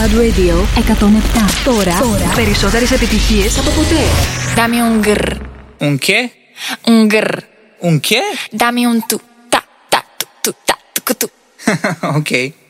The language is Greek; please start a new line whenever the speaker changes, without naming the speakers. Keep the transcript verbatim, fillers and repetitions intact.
Pod Radio εκατόν επτά. Τώρα, Τώρα. περισσότερες επιτυχίες από ποτέ.
Dame un grr.
Un qué?
Un grr.
Un qué?
Dame un tu. Ta, ta, tu, tu, ta, tu, tu.
Ok.